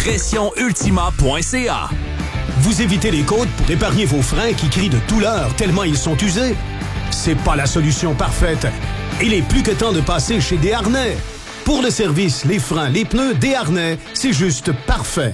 pressionultima.ca. Vous évitez les côtes pour épargner vos freins qui crient de douleur tellement ils sont usés? C'est pas la solution parfaite. Il est plus que temps de passer chez Desharnais. Pour le service, les freins, les pneus, Desharnais, c'est juste parfait.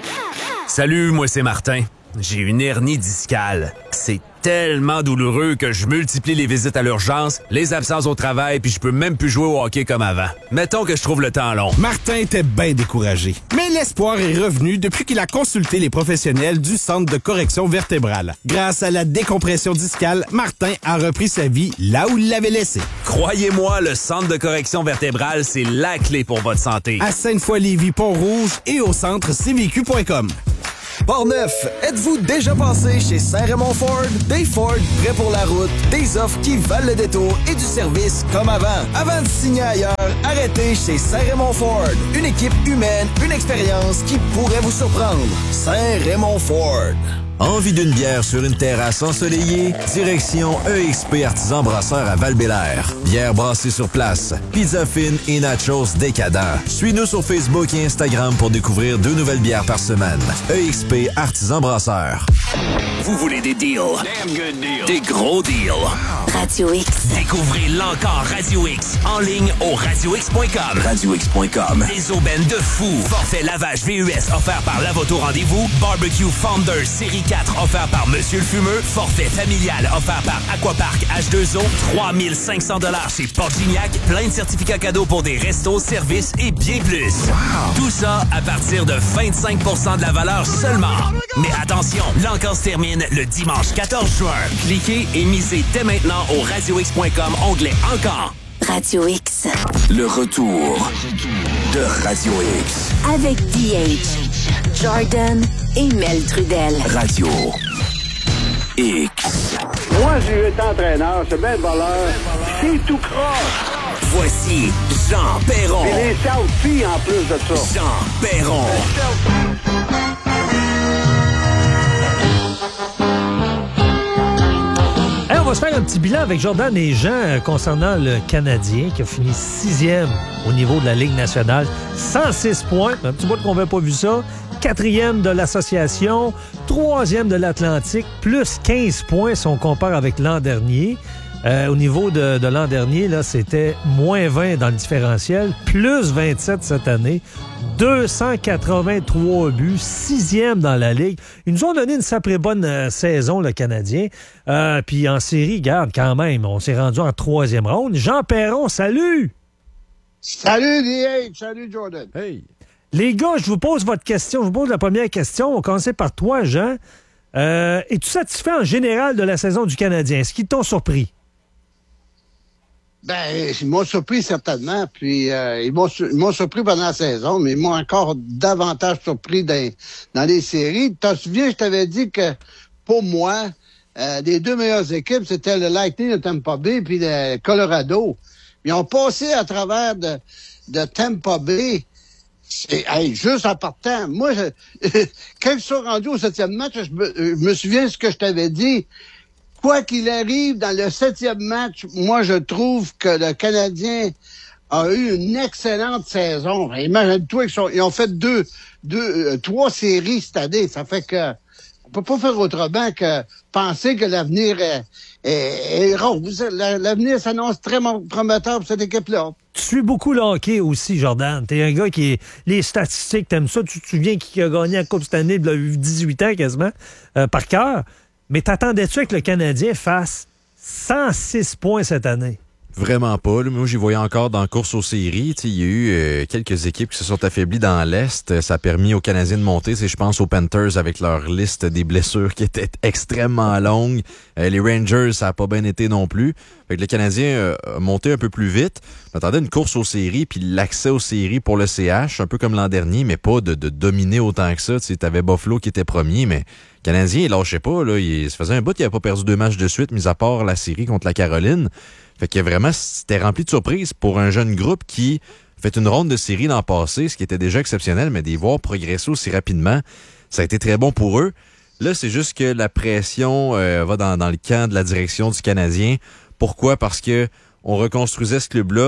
Salut, moi c'est Martin. J'ai une hernie discale. C'est tellement douloureux que je multiplie les visites à l'urgence, les absences au travail, puis je peux même plus jouer au hockey comme avant. Mettons que je trouve le temps long. Martin était bien découragé. Mais l'espoir est revenu depuis qu'il a consulté les professionnels du Centre de correction vertébrale. Grâce à la décompression discale, Martin a repris sa vie là où il l'avait laissé. Croyez-moi, le Centre de correction vertébrale, c'est la clé pour votre santé. À Sainte-Foy-Lévis, Pont-Rouge et au centre cvq.com. Portneuf, êtes-vous déjà passé chez Saint-Raymond Ford? Des Ford prêts pour la route, des offres qui valent le détour et du service comme avant. Avant de signer ailleurs, arrêtez chez Saint-Raymond Ford. Une équipe humaine, une expérience qui pourrait vous surprendre. Saint-Raymond Ford. Envie d'une bière sur une terrasse ensoleillée? Direction EXP Artisan Brasseur à Val-Bélair. Bière brassée sur place, pizza fine et nachos décadents. Suis-nous sur Facebook et Instagram pour découvrir 2 nouvelles bières par semaine. EXP Artisan Brasseur. Vous voulez des deals? Damn good deals. Des gros deals. Radio X. Découvrez l'encore Radio X en ligne au radiox.com. RadioX.com. Des aubaines de fou. Forfait lavage VUS offert par Lavoto Rendez-vous. Barbecue Founders Série 4 offert par Monsieur le Fumeux. Forfait familial offert par Aquapark H2O. 3500 $ chez Port-Gignac. Plein de certificats cadeaux pour des restos, services et bien plus. Wow. Tout ça à partir de 25% de la valeur seulement. Mais attention, l'encore se termine le dimanche 14 juin. Cliquez et misez dès maintenant au radiox.com, onglet Encore. Radio X. Le retour de Radio X. Avec DH, Jordan et Mel Trudel. Radio X. Moi, j'ai été entraîneur, c'est bien de valeur. C'est tout croche. Voici Jean Perron. Et les selfies en plus de ça. Jean Perron. On va se faire un petit bilan avec Jordan et Jean concernant le Canadien qui a fini 6e au niveau de la Ligue nationale. 106 points. Un petit bout qu'on n'avait pas vu ça. 4e de l'association. 3e de l'Atlantique. Plus 15 points si on compare avec l'an dernier. Au niveau de l'an dernier, là, c'était moins 20 dans le différentiel. Plus 27 cette année. 283 buts, 6e dans la Ligue. Ils nous ont donné une sacrée bonne saison, le Canadien. Puis en série, regarde, quand même, on s'est rendu en 3e ronde. Jean Perron, salut! Salut, DH! Salut, Jordan! Hey! Les gars, je vous pose votre question. Je vous pose la première question. On va commencer par toi, Jean. Es-tu satisfait en général de la saison du Canadien? Est-ce qu'ils t'ont surpris? Ben, ils m'ont surpris certainement, puis ils m'ont surpris pendant la saison, mais ils m'ont encore davantage surpris dans les séries. Tu te souviens, je t'avais dit que pour moi, les 2 meilleures équipes, c'était le Lightning de Tampa Bay puis le Colorado. Ils ont passé à travers de Tampa Bay. Juste en partant, moi, quand ils sont rendus au 7e match, je me souviens ce que je t'avais dit. Quoi qu'il arrive, dans le 7e match, moi, je trouve que le Canadien a eu une excellente saison. Imagine-toi qu'ils ont fait 3 séries cette année. Ça fait que on peut pas faire autrement que penser que l'avenir est rose. L'avenir s'annonce très prometteur pour cette équipe-là. Tu suis beaucoup le hockey aussi, Jordan. T'es un gars qui est... Les statistiques, t'aimes ça. Tu te souviens qui a gagné la Coupe cette année, il a eu 18 ans quasiment, par cœur. Mais t'attendais-tu que le Canadien fasse 106 points cette année? Vraiment pas. Là. Moi, j'y voyais encore dans la course aux séries. Il y a eu quelques équipes qui se sont affaiblies dans l'Est. Ça a permis aux Canadiens de monter. Je pense aux Panthers avec leur liste des blessures qui était extrêmement longue. Les Rangers, ça n'a pas bien été non plus. Fait que le Canadien a monté un peu plus vite. On attendait une course aux séries puis l'accès aux séries pour le CH, un peu comme l'an dernier, mais pas de dominer autant que ça. T'avais Buffalo qui était premier, mais le Canadien, il lâchait pas. Là. Ça faisait un bout qu'il n'avait pas perdu 2 matchs de suite, mis à part la série contre la Caroline. Fait que vraiment, c'était rempli de surprises pour un jeune groupe qui fait une ronde de série l'an passé, ce qui était déjà exceptionnel, mais d'y voir progresser aussi rapidement, ça a été très bon pour eux. Là, c'est juste que la pression va dans le camp de la direction du Canadien. Pourquoi? Parce que on reconstruisait ce club-là,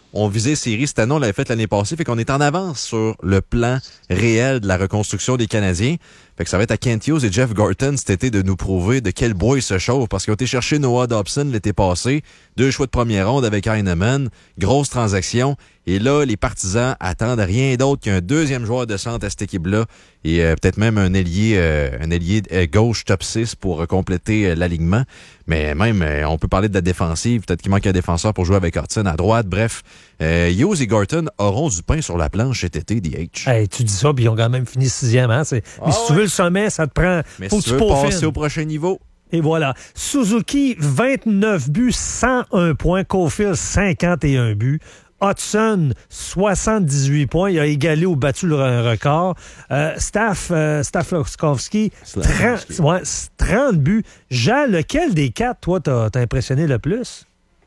on visait série cette année, on l'avait fait l'année passée, fait qu'on est en avance sur le plan réel de la reconstruction des Canadiens. Fait que ça va être à Kent Hughes et Jeff Gorton cet été de nous prouver de quel bois ils se chauffent, parce qu'ils ont été chercher Noah Dobson l'été passé, 2 choix de première ronde avec Heinemann, grosse transaction, et là, les partisans attendent rien d'autre qu'un deuxième joueur de centre à cette équipe-là, et peut-être même un ailier gauche top 6 pour compléter l'alignement. Mais même, on peut parler de la défensive, peut-être qu'il manque un défenseur pour jouer avec Hudson à droite, bref. Hughes et Gorton auront du pain sur la planche cet été, DH. Hey, tu dis ça, puis ils ont quand même fini 6e. Hein? Mais si tu veux le sommet, ça te prend... Mais faut si que tu tu veux peaufines. passer au prochain niveau... Et voilà. Suzuki, 29 buts, 101 points. Caulfield, 51 buts. Hudson, 78 points. Il a égalé ou battu le record. Staflowski, 30 buts. Jean, lequel des 4, toi, t'as impressionné le plus?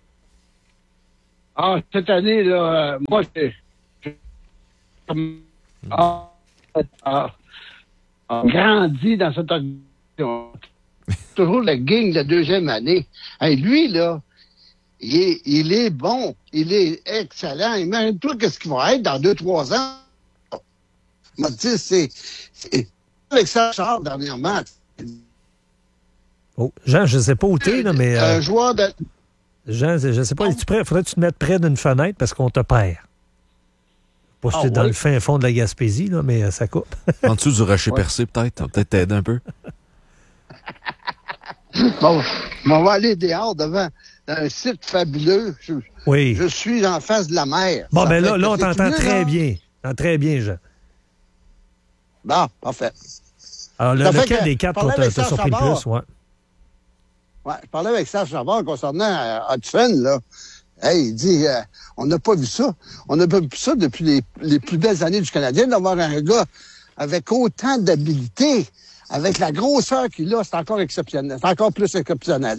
Ah, cette année, là, moi, j'ai grandi dans cette organisation. Toujours le gang de la deuxième année. Hey, lui, là, il est bon. Il est excellent. Imagine-toi qu'est-ce qu'il va être dans 2-3 ans. Je me dis, c'est Alexandre Char, dernièrement. Oh, Jean, je ne sais pas où t'es, là, mais... Un joueur de... Jean, je ne sais pas, es-tu prêt? Faudrait que tu te mettes près d'une fenêtre parce qu'on te perd. Pas que dans le fin fond de la Gaspésie, là, mais ça coupe. En dessous du rocher percé, peut-être. Ça va peut-être t'aider un peu. Bon, on va aller dehors devant un site fabuleux. Je suis en face de la mer. Bon, ben là, on t'entend très bien. Très bien, Jean. Bon, parfait. Alors, lequel des 4 t'a surpris le plus? Ouais, je parlais avec Serge Savard concernant Hudson, là. Hey, il dit, on n'a pas vu ça. On n'a pas vu ça depuis les plus belles années du Canadien, d'avoir un gars avec autant d'habileté, avec la grosseur qu'il a, c'est encore exceptionnel. C'est encore plus exceptionnel.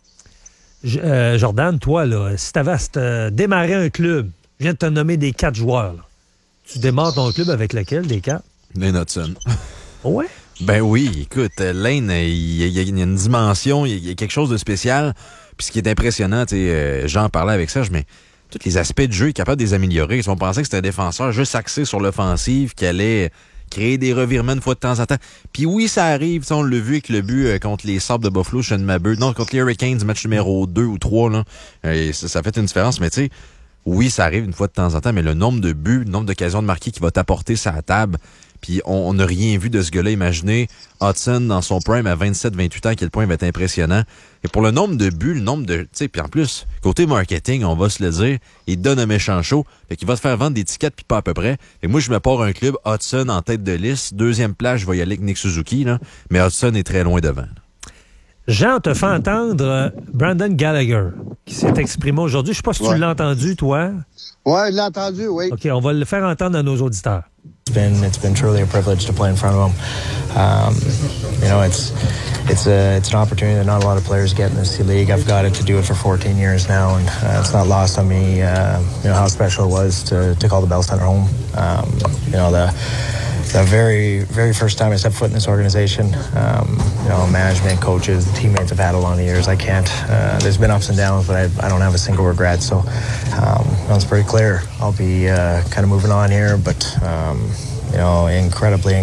Jordan, toi, là, si tu avais à démarrer un club, je viens de te nommer des 4 joueurs, là. Tu démarres ton club avec lequel, des 4? Lane Hudson. Ouais? Ben oui, écoute, Lane, il y a une dimension, il y a quelque chose de spécial. Puis ce qui est impressionnant, tu sais, j'en parlais avec Serge, mais tous les aspects de jeu, il est capable de les améliorer. On pensait que c'était un défenseur juste axé sur l'offensive, qui allait créer des revirements une fois de temps en temps. Puis oui, ça arrive, on l'a vu avec le but contre les Sabres de Buffalo, je ne m'abuse. Non, contre les Hurricanes, match numéro 2 ou 3, là, ça fait une différence, mais tu sais, oui, ça arrive une fois de temps en temps, mais le nombre de buts, le nombre d'occasions de marquer qui va t'apporter ça à table, puis on n'a rien vu de ce gars-là. Imaginez Hudson dans son prime à 27-28 ans, à quel point il va être impressionnant. Et pour le nombre de buts, le nombre de... Tu sais, puis en plus, côté marketing, on va se le dire, il donne un méchant show. Fait qu'il va te faire vendre des tickets, puis pas à peu près. Et moi, je me pars un club, Hudson en tête de liste. Deuxième place, je vais y aller avec Nick Suzuki, là. Mais Hudson est très loin devant. Jean te fait entendre Brandon Gallagher, qui s'est exprimé aujourd'hui. Je ne sais pas si tu l'as entendu, toi. Oui, je l'ai entendu, oui. OK, on va le faire entendre à nos auditeurs. It's been truly a privilege to play in front of him. You know, it's an opportunity that not a lot of players get in this league. I've got it to do it for 14 years now, and it's not lost on me. You know how special it was to call the Bell Center home. You know the very first time I stepped foot in this organization. You know, management, coaches, teammates have had a lot of years. I can't. There's been ups and downs, but I don't have a single regret. So it's pretty clear. I'll be kind of moving on here, but you know, incredibly.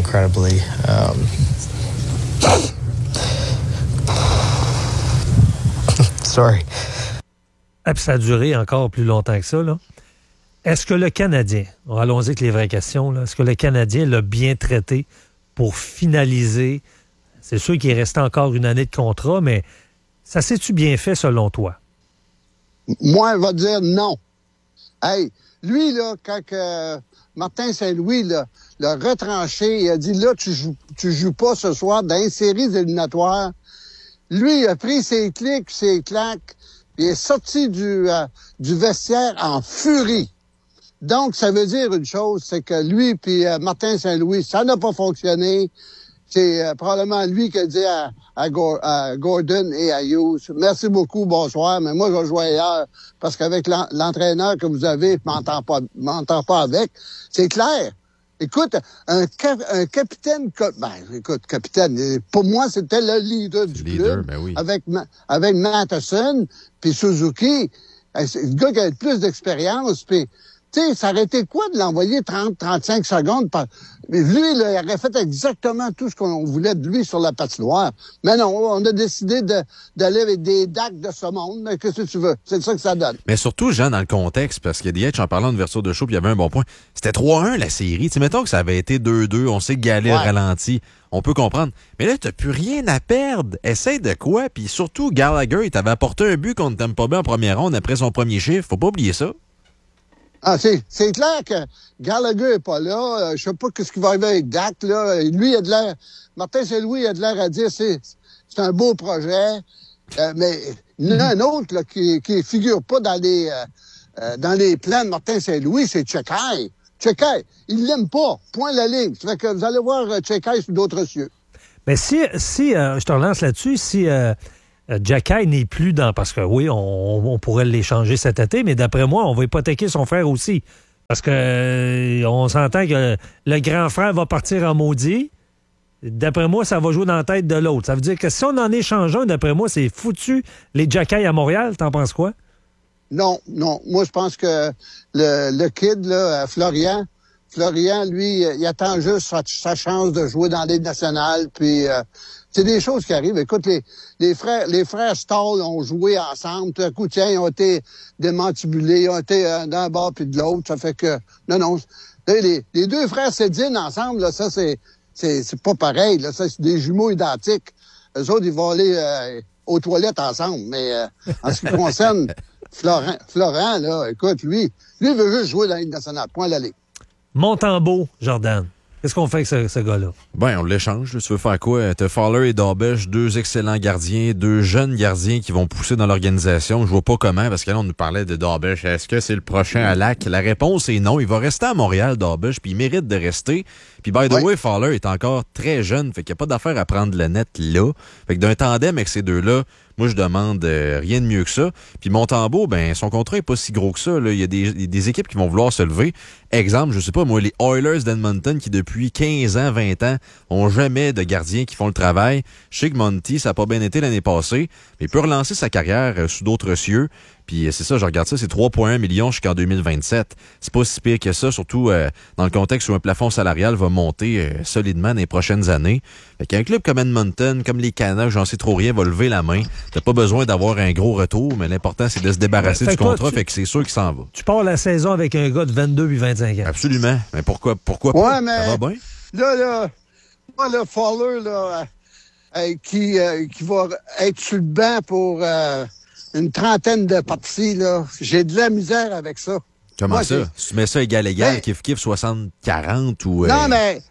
Sorry. Et puis ça a duré encore plus longtemps que ça, là. Est-ce que le Canadien, allons-y avec les vraies questions, là, est-ce que le Canadien l'a bien traité pour finaliser? C'est sûr qu'il restait encore une année de contrat, mais ça s'est-tu bien fait selon toi? Moi, je vais dire non. Hey, lui, là, quand Martin Saint-Louis l'a retranché, il a dit, là, tu joues pas ce soir dans les séries éliminatoires. Lui, il a pris ses clics, ses claques, puis il est sorti du vestiaire en furie. Donc, ça veut dire une chose, c'est que lui puis Martin Saint-Louis, ça n'a pas fonctionné. C'est probablement lui qui a dit à Gordon et à Hughes, merci beaucoup, bonsoir, mais moi, je vais jouer ailleurs, parce qu'avec l'entraîneur que vous avez, je m'entends pas avec. C'est clair. Écoute, un capitaine, capitaine, pour moi, c'était le leader du club, ben oui. avec Matheson puis Suzuki. c'est le gars qui a le plus d'expérience, puis tu sais, ça aurait été quoi de l'envoyer 30-35 secondes Mais lui, là, il aurait fait exactement tout ce qu'on voulait de lui sur la patinoire. Mais non, on a décidé d'aller avec des dacs de ce monde. Mais qu'est-ce que tu veux? C'est ça que ça donne. Mais surtout, Jean, dans le contexte, parce qu'il y a des H en parlant d'ouverture de show, puis il y avait un bon point. C'était 3-1 la série. Tu sais, mettons que ça avait été 2-2, on sait que Galley ralenti. On peut comprendre. Mais là, t'as plus rien à perdre. Essaye de quoi? Puis surtout, Gallagher, il t'avait apporté un but qu'on ne t'aime pas bien en première ronde après son premier chiffre. Faut pas oublier ça. Ah, c'est clair que Gallagher est pas là. Je sais pas ce qui va arriver avec Dak, là. Lui, il a de l'air... Martin Saint-Louis, il a de l'air à dire c'est un beau projet. Mais il y en a un autre, là, qui figure pas dans les plans de Martin Saint-Louis, c'est Chekai. Chekai, il l'aime pas. Point la ligne. Ça fait que vous allez voir Chekai sur d'autres cieux. Mais si je te relance là-dessus, si Jacky n'est plus dans... Parce que oui, on pourrait l'échanger cet été, mais d'après moi, on va hypothéquer son frère aussi. Parce que on s'entend que le grand frère va partir en maudit. D'après moi, ça va jouer dans la tête de l'autre. Ça veut dire que si on en échange un, d'après moi, c'est foutu. Les Jacky à Montréal, t'en penses quoi? Non. Moi, je pense que le kid, là, Florian, lui, il attend juste sa chance de jouer dans la Ligue nationale. Puis, c'est des choses qui arrivent. Écoute, les frères Stahl ont joué ensemble. Tout à coup, tiens, ils ont été démantibulés. Ils ont été d'un bord puis de l'autre. Ça fait que... Non. Les deux frères Sedin ensemble, là, ça, c'est pas pareil. Là. Ça, c'est des jumeaux identiques. Eux autres, ils vont aller aux toilettes ensemble. Mais en ce qui concerne Florent, là, écoute, lui veut juste jouer dans la Ligue nationale. Point à la Ligue. Montembeault, Jordan. Qu'est-ce qu'on fait avec ce gars-là? Ben, on l'échange. Tu veux faire quoi? T'as Fowler et Darbesh, deux excellents gardiens, deux jeunes gardiens qui vont pousser dans l'organisation. Je vois pas comment, parce que là, on nous parlait de Darbesh. Est-ce que c'est le prochain à Lac? La réponse est non. Il va rester à Montréal, Darbesh, puis il mérite de rester. Puis, by the way, Fowler est encore très jeune, fait qu'il n'y a pas d'affaire à prendre le net là. Fait que d'un tandem avec ces deux-là, moi, je demande rien de mieux que ça. Puis Montembeault, ben son contrat est pas si gros que ça. Là. Il y a des équipes qui vont vouloir se lever. Exemple, je sais pas, moi, les Oilers d'Edmonton qui, depuis 15 ans, 20 ans, ont jamais de gardiens qui font le travail. Je sais que Monty, ça n'a pas bien été l'année passée, mais il peut relancer sa carrière sous d'autres cieux. Puis c'est ça, je regarde ça, c'est 3,1 millions jusqu'en 2027. C'est pas si pire que ça, surtout dans le contexte où un plafond salarial va monter solidement dans les prochaines années. Fait qu'un club comme Edmonton, comme les Canucks, j'en sais trop rien, va lever la main. T'as pas besoin d'avoir un gros retour, mais l'important, c'est de se débarrasser du contrat, fait que c'est sûr qu'il s'en va. Tu pars la saison avec un gars de 22 puis 25 ans. Absolument. Mais pourquoi pas? Mais ça va bien? Là, moi, le Fowler, là, qui va être sur le banc pour... une trentaine de parties, là. J'ai de la misère avec ça. Comment moi, ça? Tu mets ça égal, kiff 60-40 ou... Non, mais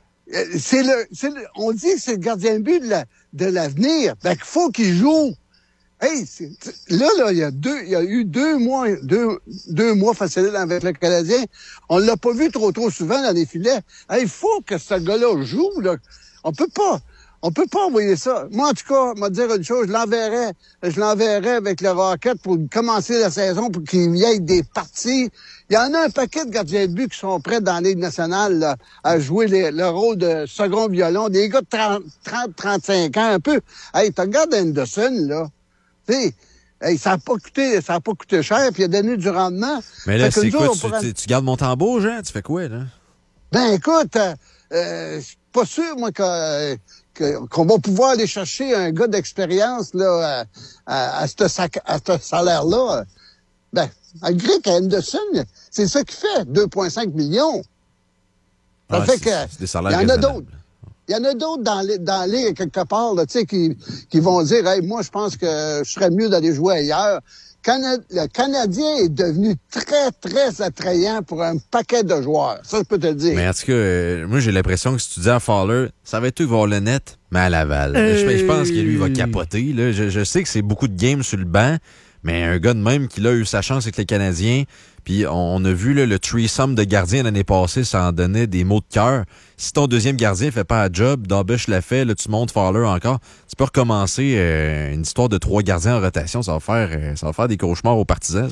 on dit que c'est le gardien de but de l'avenir. Ben, qu'il faut qu'il joue. Hey, là, il y a eu 2 mois faciles avec le Canadien. On l'a pas vu trop souvent dans les filets. Hey, il faut que ce gars-là joue, là. On peut pas envoyer ça. Moi, en tout cas, je vais te dire une chose, je l'enverrais avec le Rocket pour commencer la saison, pour qu'il y ait des parties. Il y en a un paquet de gardiens de but qui sont prêts dans la Ligue nationale là, à jouer le rôle de second violon. Des gars de 30-35 ans, un peu. Hey, tu regardes Anderson, là. Tu sais, hey, ça a pas coûté cher, puis il a donné du rendement. Mais là, c'est quoi? Tu gardes Montembeault, Jean? Tu fais quoi, là? Ben, écoute, je suis pas sûr, moi, qu'on va pouvoir aller chercher un gars d'expérience là à ce salaire-là. Ben, malgré qu'Henderson, c'est ça qu'il fait, 2,5 millions. Ça fait que des salaires il y en a d'autres. Il y en a d'autres dans la ligue quelque part là, tu sais, qui vont dire, hey, moi, je pense que je serais mieux d'aller jouer ailleurs. Le Canadien est devenu très, très attrayant pour un paquet de joueurs. Ça, je peux te le dire. Mais en tout cas, moi, j'ai l'impression que si tu dis à Fowler, ça va être eux qui vont avoir le net, mais à Laval. Je pense que lui, il va capoter. Là. Je sais que c'est beaucoup de games sur le banc, mais un gars de même qui a eu sa chance avec les Canadiens, puis on a vu là, le threesome de gardiens l'année passée, ça en donnait des mots de cœur. Si ton deuxième gardien fait pas un job, Darbesh l'a fait, là, tu montes Fowler encore, tu peux recommencer une histoire de 3 gardiens en rotation. Ça va faire des cauchemars aux partisans,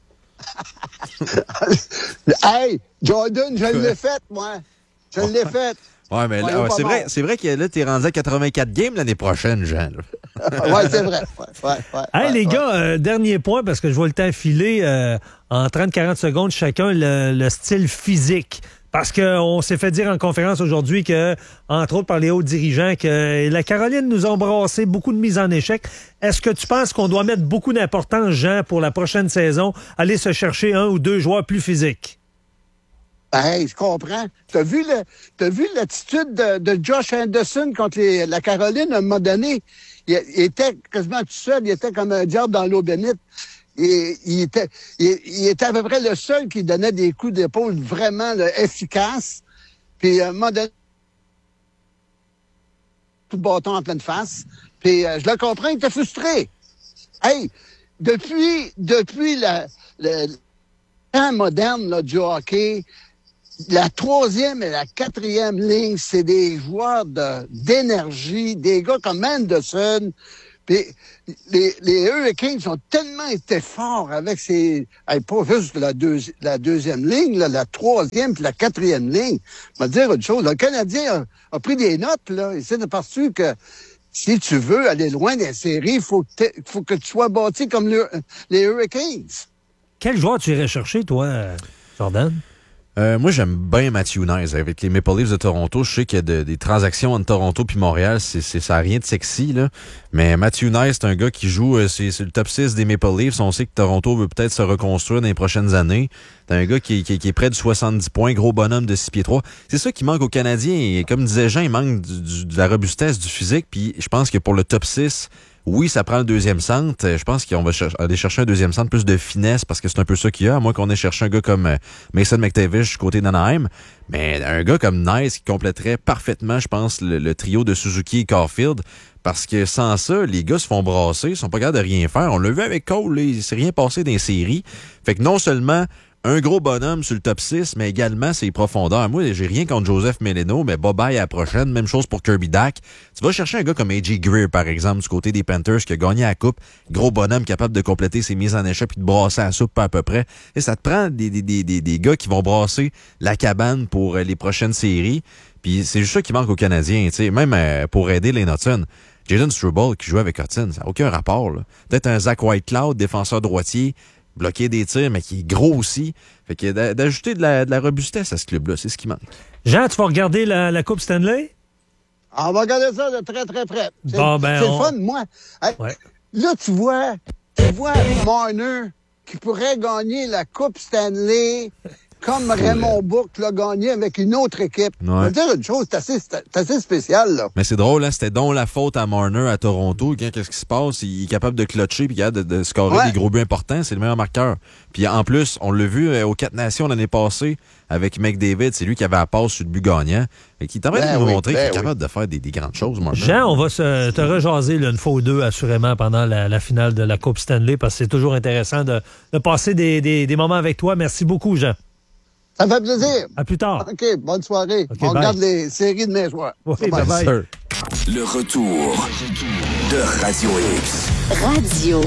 ça. Hey, Jordan, je l'ai fait, moi. Je l'ai fait. Ouais, mais là, c'est vrai que là, t'es rendu à 84 games l'année prochaine, Jean. Oui, c'est vrai. Hey, les gars, dernier point, parce que je vois le temps filer en 30-40 secondes chacun, le style physique. Parce qu'on s'est fait dire en conférence aujourd'hui que, entre autres par les hauts dirigeants, que la Caroline nous a embrassé beaucoup de mises en échec. Est-ce que tu penses qu'on doit mettre beaucoup d'importance, Jean, pour la prochaine saison, aller se chercher 1 ou 2 joueurs plus physiques? Hey, je comprends. T'as vu l'attitude de Josh Anderson contre la Caroline à un moment donné? Il était quasiment tout seul, il était comme un diable dans l'eau bénite. Il était à peu près le seul qui donnait des coups d'épaule vraiment efficaces. Puis à un moment donné, tout de bâton en pleine face. Puis je le comprends, il était frustré. Hey, depuis le temps moderne là, du hockey, la 3e et la 4e ligne, c'est des joueurs d'énergie, des gars comme Anderson. Puis les Hurricanes ont tellement été forts avec pas juste la 2e ligne, là, la 3e puis la 4e ligne. Je vais te dire une chose, le Canadien a pris des notes, là. Il s'est aperçu que si tu veux aller loin dans les séries, il faut que tu sois bâti comme les Hurricanes. Quel joueur tu irais chercher, toi, Jordan? Moi, j'aime bien Matthew Knies. Avec les Maple Leafs de Toronto, je sais qu'il y a des transactions entre Toronto puis Montréal. Ça n'a rien de sexy, là. Mais Matthew Knies, c'est un gars qui joue, c'est le top 6 des Maple Leafs. On sait que Toronto veut peut-être se reconstruire dans les prochaines années. C'est un gars qui est près de 70 points, gros bonhomme de 6 pieds 3. C'est ça qui manque aux Canadiens. Et comme disait Jean, il manque de la robustesse, du physique. Puis je pense que pour le top 6, oui, ça prend le deuxième centre. Je pense qu'on va aller chercher un deuxième centre, plus de finesse, parce que c'est un peu ça qu'il y a, à moins qu'on ait cherché un gars comme Mason McTavish du côté d'Anaheim. Mais un gars comme Nice qui compléterait parfaitement, je pense, le trio de Suzuki et Caulfield. Parce que sans ça, les gars se font brasser, ils sont pas capables de rien faire. On l'a vu avec Cole, là, il s'est rien passé dans les séries. Fait que non seulement un gros bonhomme sur le top 6, mais également ses profondeurs. Moi, j'ai rien contre Joseph Meleno, mais bye-bye à la prochaine. Même chose pour Kirby Dack. Tu vas chercher un gars comme A.J. Greer, par exemple, du côté des Panthers, qui a gagné la coupe. Gros bonhomme capable de compléter ses mises en échec puis de brasser la soupe à peu près. Et ça te prend des gars qui vont brasser la cabane pour les prochaines séries. Puis c'est juste ça qui manque aux Canadiens, tu sais. Même pour aider les Hudson. Jaden Struble qui joue avec Hudson, ça n'a aucun rapport, là. Peut-être un Zach Whitecloud, défenseur droitier, bloquer des tirs, mais qui est gros aussi. Fait que d'ajouter de la robustesse à ce club-là, c'est ce qui manque. Jean, tu vas regarder la Coupe Stanley? On va regarder ça de très, très près. C'est le fun, moi. Hey, ouais. Là, tu vois Marner qui pourrait gagner la Coupe Stanley comme Raymond Bourque l'a gagné avec une autre équipe. Ouais. Je veux dire une chose, c'est assez spécial, là. Mais c'est drôle, hein? C'était donc la faute à Marner à Toronto. Qu'est-ce qui se passe? Il est capable de clutcher puis capable de scorer des gros buts importants. C'est le meilleur marqueur. Puis en plus, on l'a vu aux 4 Nations l'année passée avec McDavid. C'est lui qui avait la passe sur le but gagnant. Et qui t'en de nous montrer qu'il est capable de faire des grandes choses, Marner. Jean, on va te rejaser une fois ou deux, assurément, pendant la finale de la Coupe Stanley, parce que c'est toujours intéressant de passer des moments avec toi. Merci beaucoup, Jean. Ça me fait plaisir. À plus tard. OK, bonne soirée. On regarde les séries de mes joueurs. Oui, bye-bye. Le retour de Radio X. Radio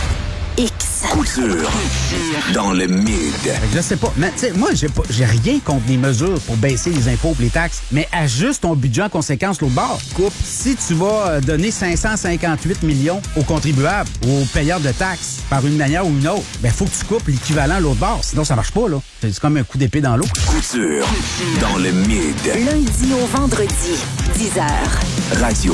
X. Couture dans le mid. Je sais pas. Mais tu sais, moi, j'ai rien contre les mesures pour baisser les impôts et les taxes, mais ajuste ton budget en conséquence l'autre bord. Coupe. Si tu vas donner 558 millions aux contribuables, aux payeurs de taxes, par une manière ou une autre, ben faut que tu coupes l'équivalent l'autre bord. Sinon, ça marche pas, là. C'est comme un coup d'épée dans l'eau. Couture dans le mid. Lundi au vendredi, 10h. Radio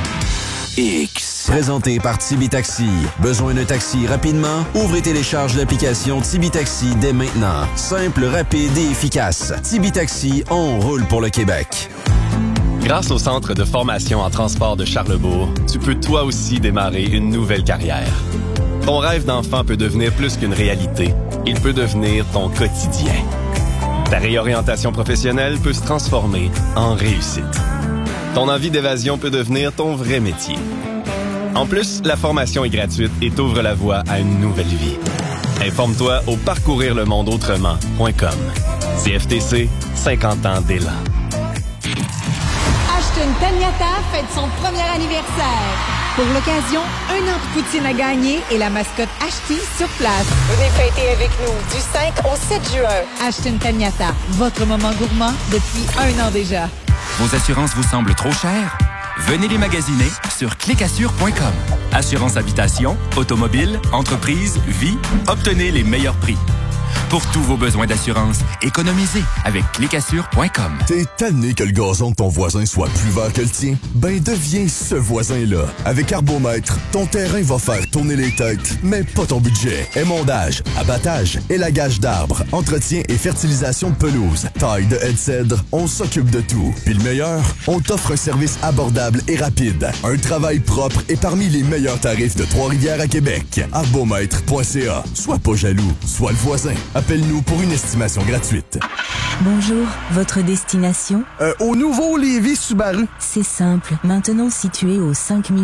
X. Présenté par Tibi Taxi. Besoin d'un taxi rapidement? Ouvrez et télécharge l'application Tibi Taxi dès maintenant. Simple, rapide et efficace. Tibi Taxi, on roule pour le Québec. Grâce au Centre de formation en transport de Charlebourg, tu peux toi aussi démarrer une nouvelle carrière. Ton rêve d'enfant peut devenir plus qu'une réalité. Il peut devenir ton quotidien. Ta réorientation professionnelle peut se transformer en réussite. Ton envie d'évasion peut devenir ton vrai métier. En plus, la formation est gratuite et t'ouvre la voie à une nouvelle vie. Informe-toi au parcourirlemondeautrement.com. CFTC, 50 ans d'élan. Ashton Taniata fête son premier anniversaire. Pour l'occasion, 1 an de poutine à gagner et la mascotte Ashty sur place. Venez fêter avec nous du 5 au 7 juin. Ashton Taniata, votre moment gourmand depuis 1 an déjà. Vos assurances vous semblent trop chères? Venez les magasiner sur clicassure.com. Assurance habitation, automobile, entreprise, vie, obtenez les meilleurs prix. Pour tous vos besoins d'assurance, économisez avec clicassure.com. T'es tanné que le gazon de ton voisin soit plus vert que le tien? Ben, deviens ce voisin-là. Avec Arbomètre, ton terrain va faire tourner les têtes, mais pas ton budget. Émondage, abattage, élagage d'arbres, entretien et fertilisation de pelouse, taille de haie de cèdre, on s'occupe de tout. Puis le meilleur, on t'offre un service abordable et rapide. Un travail propre et parmi les meilleurs tarifs de Trois-Rivières à Québec. Arbomètre.ca. Sois pas jaloux, sois le voisin. Appelle-nous pour une estimation gratuite. Bonjour, votre destination? Au nouveau Lévis Subaru. C'est simple. Maintenant situé au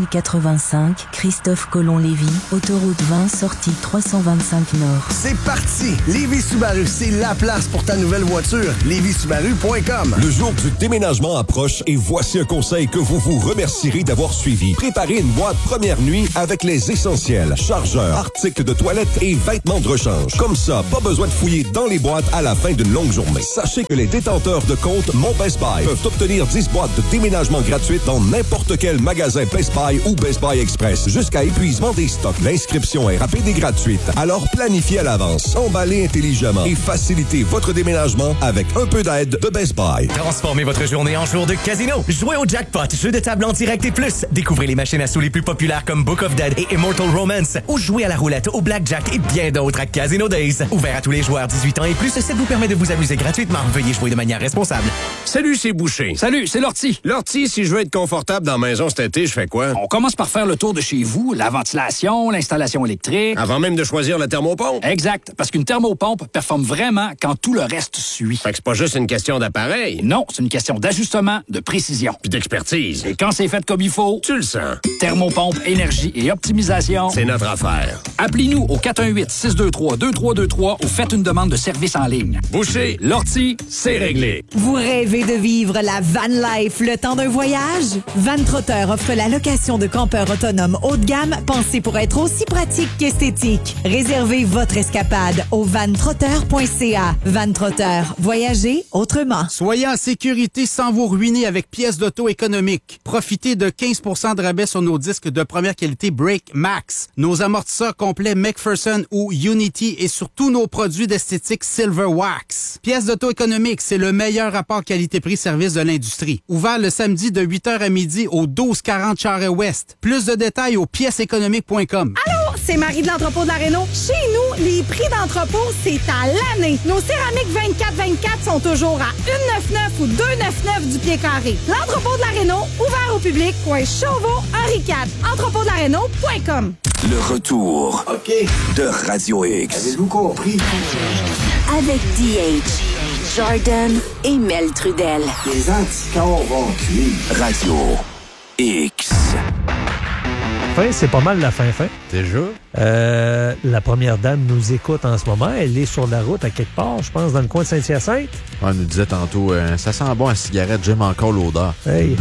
5085 Christophe Colomb-Lévis, autoroute 20, sortie 325 Nord. C'est parti! Lévis Subaru, c'est la place pour ta nouvelle voiture. LévisSubaru.com. Le jour du déménagement approche et voici un conseil que vous vous remercierez d'avoir suivi. Préparez une boîte première nuit avec les essentiels. Chargeurs, articles de toilette et vêtements de rechange. Comme ça, pas besoin de fouiller dans les boîtes à la fin d'une longue journée. Sachez que les détenteurs de compte Mon Best Buy peuvent obtenir 10 boîtes de déménagement gratuites dans n'importe quel magasin Best Buy ou Best Buy Express jusqu'à épuisement des stocks. L'inscription est rapide et gratuite. Alors planifiez à l'avance, emballez intelligemment et facilitez votre déménagement avec un peu d'aide de Best Buy. Transformez votre journée en jour de casino. Jouez au jackpot, jeu de table en direct et plus. Découvrez les machines à sous les plus populaires comme Book of Dead et Immortal Romance. Ou jouez à la roulette, au blackjack et bien d'autres à Casino Days. Ouvert à tous les joueurs 18 ans et plus, ça vous permet de vous amuser gratuitement. Veuillez jouer de manière responsable. Salut, c'est Boucher. Salut, c'est Lortie. Lortie, si je veux être confortable dans la maison cet été, je fais quoi? On commence par faire le tour de chez vous, la ventilation, l'installation électrique. Avant même de choisir la thermopompe? Exact, parce qu'une thermopompe performe vraiment quand tout le reste suit. Fait que c'est pas juste une question d'appareil. Non, c'est une question d'ajustement, de précision. Puis d'expertise. Et quand c'est fait comme il faut... Tu le sens. Thermopompe, énergie et optimisation... C'est notre affaire. Appelez-nous au 418-623-2323 ou faites une demande de service en ligne. Boucher, Lortie, c'est réglé. Vous rêvez de vivre la van life le temps d'un voyage? Vantrotter offre la location de campeurs autonomes haut de gamme pensés pour être aussi pratique qu'esthétique. Réservez votre escapade au vantrotter.ca. Vantrotter, voyagez autrement. Soyez en sécurité sans vous ruiner avec pièces d'auto économiques. Profitez de 15 % de rabais sur nos disques de première qualité Brake Max, nos amortisseurs complets McPherson ou Unity et sur tous nos produits d'esthétique Silver Wax. Pièces d'auto économiques, c'est le meilleur rapport qualité-prix-service de l'industrie. Ouvert le samedi de 8h à midi au 1240 Charest-Ouest. Plus de détails au pièceséconomique.com. Allô, c'est Marie de l'entrepôt de la Rénault. Chez nous, les prix d'entrepôt, c'est à l'année. Nos céramiques 24-24 sont toujours à 1,99 ou 2,99 du pied carré. L'entrepôt de la Rénault, ouvert au public, coin Chauveau, Henri IV. Entrepôtdelarénault.com. Le retour de Radio X. Avez-vous compris? Avec DH, Jordan et Mel Trudel. Les anticorps vont cuire. Radio X. Fin, c'est pas mal la fin. Déjà? La première dame nous écoute en ce moment. Elle est sur la route à quelque part, je pense, dans le coin de Saint-Hyacinthe. On nous disait tantôt, ça sent bon la cigarette, j'aime encore l'odeur. Hey.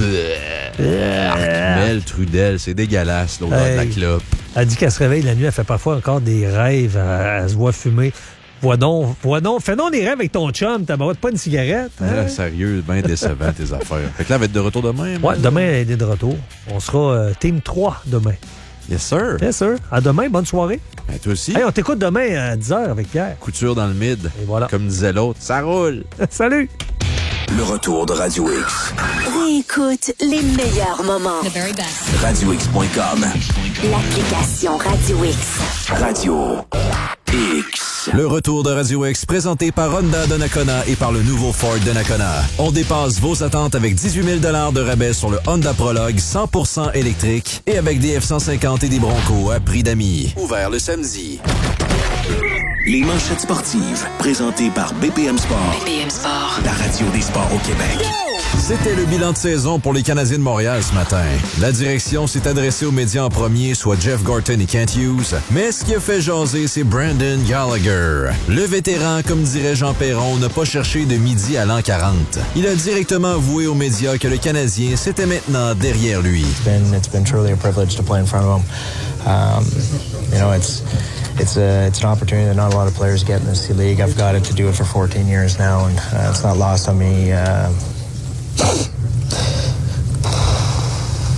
Mel Trudel, c'est dégueulasse, l'odeur de la clope. Elle dit qu'elle se réveille la nuit, elle fait parfois encore des rêves, elle se voit fumer. Fais donc des rêves avec ton chum, t'as pas une cigarette. Hein? Sérieux, bien décevant tes affaires. Fait que là, elle va être de retour demain. Ouais, demain, elle est de retour. On sera Team 3 demain. Yes, sir. Yes, sir. À demain, bonne soirée. Ben, toi aussi. Hey, on t'écoute demain à 10h avec Pierre. Couture dans le mid. Et voilà. Comme disait l'autre, ça roule. Salut. Le retour de Radio X. Réécoute les meilleurs moments. The very best. RadioX.com. L'application Radio X. Radio X. Le retour de Radio X présenté par Honda de Nakona et par le nouveau Ford de Nakona. On dépasse vos attentes avec 18 000 de rabais sur le Honda Prologue 100% électrique et avec des F-150 et des Bronco à prix d'amis. Ouvert le samedi. Les manchettes sportives, présentées par BPM Sport. BPM Sport. La radio des sports au Québec. C'était le bilan de saison pour les Canadiens de Montréal ce matin. La direction s'est adressée aux médias en premier, soit Jeff Gorton et Kent Hughes. Mais ce qui a fait jaser, c'est Brandon Gallagher. Le vétéran, comme dirait Jean Perron, n'a pas cherché de midi à l'an 40. Il a directement avoué aux médias que le Canadien, c'était maintenant derrière lui. It's been truly a privilege to play in front of him. It's an opportunity that not a lot of players get in this league. I've got it to do it for 14 years now, and it's not lost on me.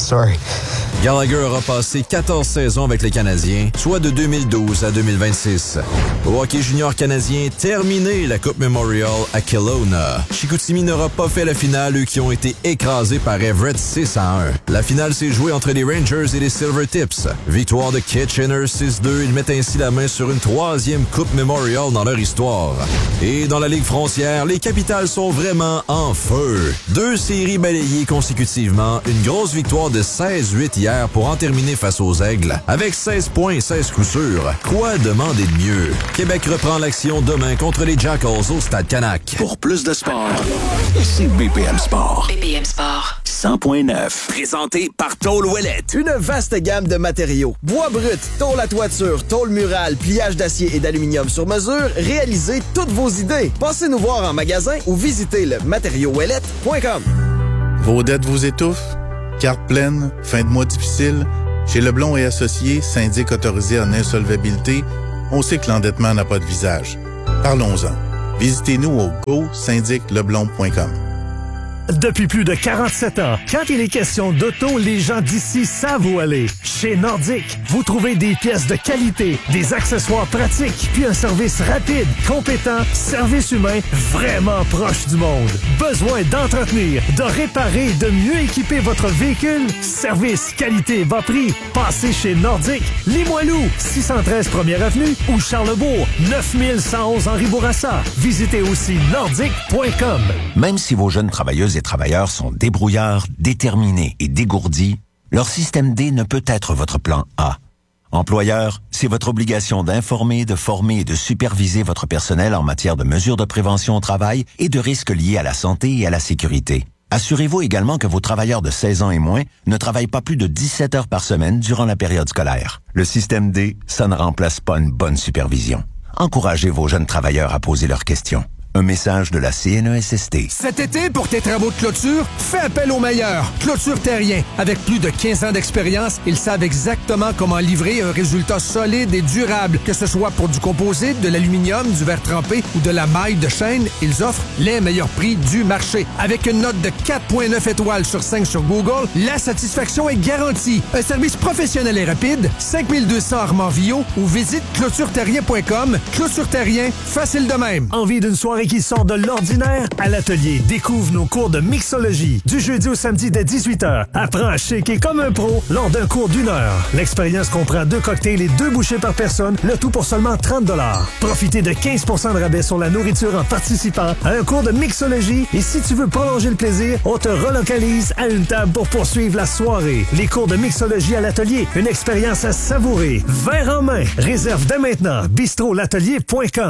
story. Gallagher aura passé 14 saisons avec les Canadiens, soit de 2012 à 2026. Au hockey junior canadien, terminé la Coupe Memorial à Kelowna. Chicoutimi n'aura pas fait la finale, eux qui ont été écrasés par Everett 6-1. La finale s'est jouée entre les Rangers et les Silvertips. Victoire de Kitchener 6-2, ils mettent ainsi la main sur une 3e Coupe Memorial dans leur histoire. Et dans la Ligue frontière, les Capitals sont vraiment en feu. 2 séries balayées consécutivement, une grosse victoire de 16-8 hier pour en terminer face aux Aigles. Avec 16 points et 16 coups sûrs, quoi demander de mieux? Québec reprend l'action demain contre les Jackals au Stade Canac. Pour plus de sport, ici BPM Sport. BPM Sport. 100.9. Présenté par Tôle Ouellette. Une vaste gamme de matériaux. Bois brut, tôle à toiture, tôle murale, pliage d'acier et d'aluminium sur mesure, réalisez toutes vos idées. Passez nous voir en magasin ou visitez le matériauxouellette.com. Vos dettes vous étouffent? Carte pleine, fin de mois difficile? Chez Leblond et Associés, syndic autorisé en insolvabilité, on sait que l'endettement n'a pas de visage. Parlons-en. Visitez-nous au go-syndicleblond.com. Depuis plus de 47 ans, quand il est question d'auto, les gens d'ici savent où aller. Chez Nordic, vous trouvez des pièces de qualité, des accessoires pratiques, puis un service rapide, compétent, service humain vraiment proche du monde. Besoin d'entretenir, de réparer et de mieux équiper votre véhicule? Service, qualité, bas prix. Passez chez Nordic, Limoilou, 613 1er Avenue ou Charlebourg, 9111 Henri Bourassa. Visitez aussi nordic.com. Même si vos jeunes travailleuses et travailleurs sont débrouillards, déterminés et dégourdis, leur système D ne peut être votre plan A. Employeur, c'est votre obligation d'informer, de former et de superviser votre personnel en matière de mesures de prévention au travail et de risques liés à la santé et à la sécurité. Assurez-vous également que vos travailleurs de 16 ans et moins ne travaillent pas plus de 17 heures par semaine durant la période scolaire. Le système D, ça ne remplace pas une bonne supervision. Encouragez vos jeunes travailleurs à poser leurs questions. Un message de la CNESST. Cet été, pour tes travaux de clôture, fais appel aux meilleurs. Clôture Terrien. Avec plus de 15 ans d'expérience, ils savent exactement comment livrer un résultat solide et durable. Que ce soit pour du composite, de l'aluminium, du verre trempé ou de la maille de chaîne, ils offrent les meilleurs prix du marché. Avec une note de 4,9 étoiles sur 5 sur Google, la satisfaction est garantie. Un service professionnel et rapide, 5200 Armand-Villot ou visite clôtureterrien.com. Clôture Terrien, facile de même. Envie d'une soirée qui sort de l'ordinaire? À l'atelier, découvre nos cours de mixologie. Du jeudi au samedi dès 18h. Apprends à shaker comme un pro lors d'un cours d'1 heure. L'expérience comprend 2 cocktails et 2 bouchées par personne, le tout pour seulement 30 $. Profitez de 15% de rabais sur la nourriture en participant à un cours de mixologie et si tu veux prolonger le plaisir, on te relocalise à une table pour poursuivre la soirée. Les cours de mixologie à l'atelier, une expérience à savourer. Verre en main. Réserve dès maintenant. bistrolatelier.com.